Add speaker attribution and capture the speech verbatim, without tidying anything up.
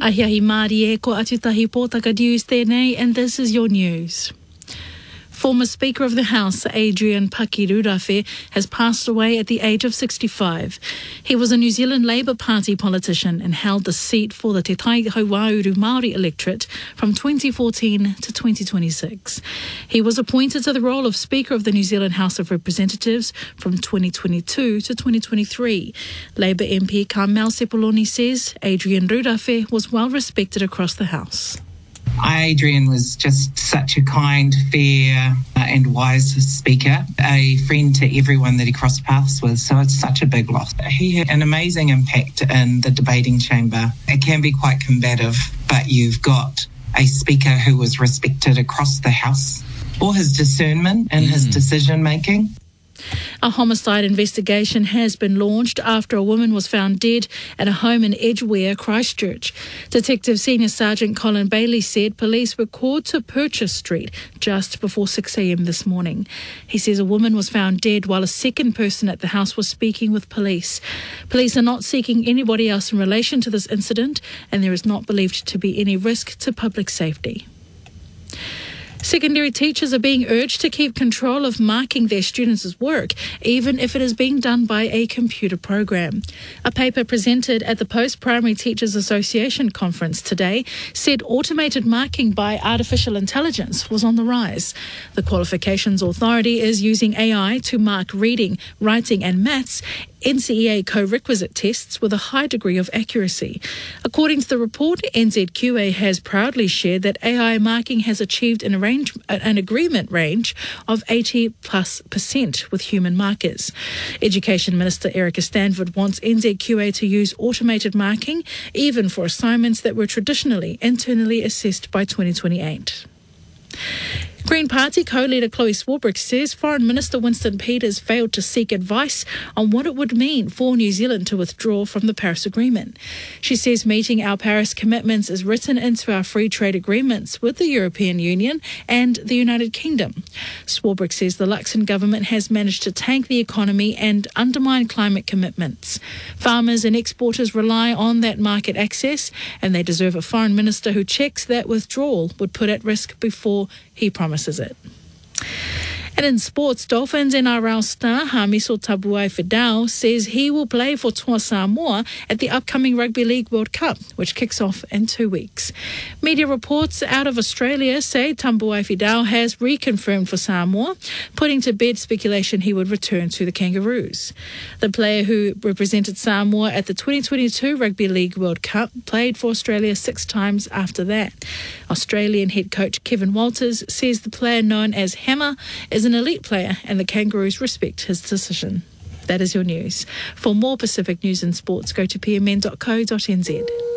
Speaker 1: Ahiahi Māori e ko Atutahi Pōtaka News tēnei, and this is your news. Former Speaker of the House, Adrian Pakirurafe, has passed away at the age of sixty-five. He was a New Zealand Labour Party politician and held the seat for the Te Tai Hauauru Māori electorate from twenty fourteen to twenty twenty-six. He was appointed to the role of Speaker of the New Zealand House of Representatives from twenty twenty-two to twenty twenty-three. Labour M P Carmel Sepuloni says Adrian Rurafe was well respected across the House.
Speaker 2: Adrian was just such a kind, fair and wise speaker, a friend to everyone that he crossed paths with, so it's such a big loss. He had an amazing impact in the debating chamber. It can be quite combative, but you've got a speaker who was respected across the House for his discernment and mm. his decision-making.
Speaker 1: A homicide investigation has been launched after a woman was found dead at a home in Edgware, Christchurch. Detective Senior Sergeant Colin Bailey said police were called to Purchase Street just before six a.m. this morning. He says a woman was found dead while a second person at the house was speaking with police. Police are not seeking anybody else in relation to this incident, and there is not believed to be any risk to public safety. Secondary teachers are being urged to keep control of marking their students' work, even if it is being done by a computer program. A paper presented at the Post-Primary Teachers Association conference today said automated marking by artificial intelligence was on the rise. The Qualifications Authority is using A I to mark reading, writing and maths, N C E A co-requisite tests with a high degree of accuracy. According to the report, N Z Q A has proudly shared that A I marking has achieved an, arrange, an agreement range of eighty plus percent with human markers. Education Minister Erica Stanford wants N Z Q A to use automated marking even for assignments that were traditionally internally assessed by twenty twenty-eight. Green Party co-leader Chloe Swarbrick says Foreign Minister Winston Peters failed to seek advice on what it would mean for New Zealand to withdraw from the Paris Agreement. She says meeting our Paris commitments is written into our free trade agreements with the European Union and the United Kingdom. Swarbrick says the Luxon government has managed to tank the economy and undermine climate commitments. Farmers and exporters rely on that market access, and they deserve a foreign minister who checks that withdrawal would put at risk before he promises it. And in sports, Dolphins N R L star Hamiso Tabuai-Fidow says he will play for Toa Samoa at the upcoming Rugby League World Cup, which kicks off in two weeks. Media reports out of Australia say Tabuai-Fidow has reconfirmed for Samoa, putting to bed speculation he would return to the Kangaroos. The player who represented Samoa at the twenty twenty-two Rugby League World Cup played for Australia six times after that. Australian head coach Kevin Walters says the player known as Hammer is an elite player and the Kangaroos respect his decision. That is your news. For more Pacific news and sports, go to p m n dot co dot n z.